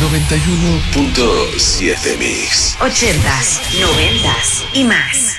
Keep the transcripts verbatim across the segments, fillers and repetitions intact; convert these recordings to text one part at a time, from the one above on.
noventa y uno punto siete Mix. Ochentas, noventas y más.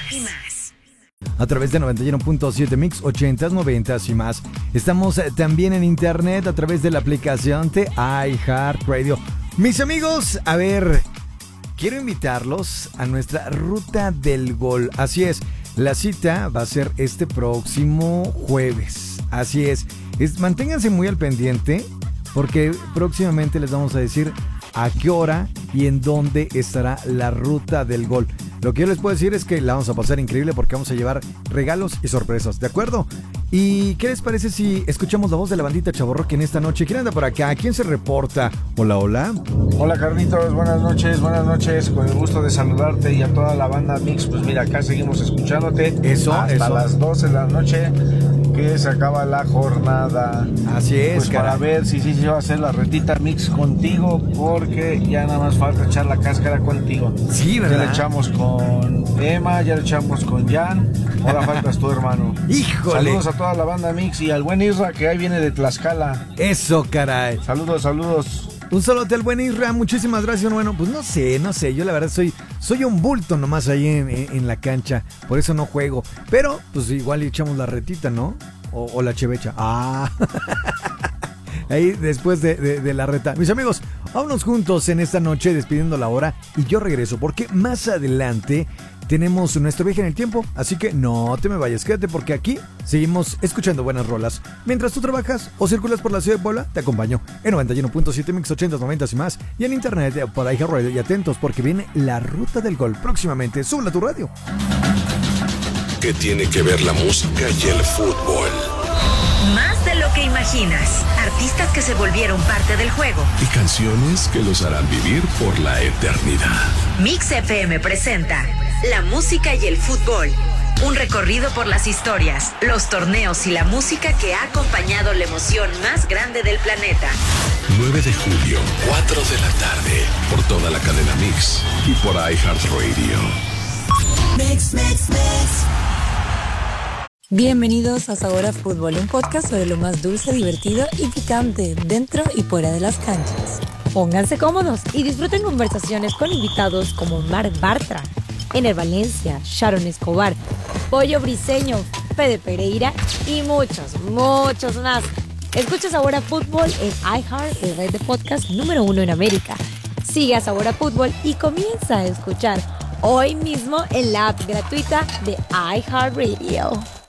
A través de noventa y uno punto siete Mix, ochentas, noventas y más. Estamos también en internet a través de la aplicación de iHeartRadio. Mis amigos, a ver, quiero invitarlos a nuestra Ruta del Gol. Así es, la cita va a ser este próximo jueves. Así es, es manténganse muy al pendiente porque próximamente les vamos a decir a qué hora y en dónde estará la Ruta del Gol. Lo que yo les puedo decir es que la vamos a pasar increíble porque vamos a llevar regalos y sorpresas, ¿de acuerdo? ¿Y qué les parece si escuchamos la voz de la bandita Chavorrock en esta noche? ¿Quién anda por acá? ¿Quién se reporta? Hola, hola. Hola, Carlitos, buenas noches, buenas noches. Con el gusto de saludarte y a toda la banda Mix. Pues mira, acá seguimos escuchándote. Eso, hasta eso. las doce de la noche que se acaba la jornada. Así es, pues para caray. ver si sí se va a hacer la retita Mix contigo, porque ya nada más falta echar la cáscara contigo. Sí, ¿verdad? Ya le echamos con Emma, ya le echamos con Jan. Ahora faltas tú, hermano. ¡Híjole! Saludos a toda la banda Mix y al buen Isra que ahí viene de Tlaxcala. Eso, caray. Saludos, saludos. Un saludo al buen Isra, muchísimas gracias. Bueno, pues no sé, no sé, yo la verdad soy soy un bulto nomás ahí en, en, en la cancha, por eso no juego. Pero, pues igual le echamos la retita, ¿no? O, o la chevecha. Ah, ahí después de, de, de la reta. Mis amigos, vámonos juntos en esta noche despidiendo la hora y yo regreso porque más adelante tenemos nuestro viaje en el tiempo, así que no te me vayas, quédate porque aquí seguimos escuchando buenas rolas. Mientras tú trabajas o circulas por la ciudad de Puebla, te acompaño en noventa y uno punto siete Mix, ochentas, noventas y más, y en internet por iHeartRadio. Y atentos porque viene la Ruta del Gol próximamente. Súbela a tu radio. ¿Qué tiene que ver la música y el fútbol? Más de lo que imaginas. Artistas que se volvieron parte del juego. Y canciones que los harán vivir por la eternidad. Mix F M presenta la música y el fútbol. Un recorrido por las historias, los torneos y la música que ha acompañado la emoción más grande del planeta. nueve de julio, cuatro de la tarde, por toda la cadena Mix y por iHeartRadio. Mix, mix, mix. Bienvenidos a Sabor a Fútbol, un podcast sobre lo más dulce, divertido y picante dentro y fuera de las canchas. Pónganse cómodos y disfruten conversaciones con invitados como Marc Bartra, Ener Valencia, Sharon Escobar, Pollo Briseño, Fede Pereira y muchos, muchos más. Escucha Sabor a Fútbol en iHeart, el red de podcast número uno en América. Sigue a Sabor a Fútbol y comienza a escuchar hoy mismo en la app gratuita de iHeartRadio.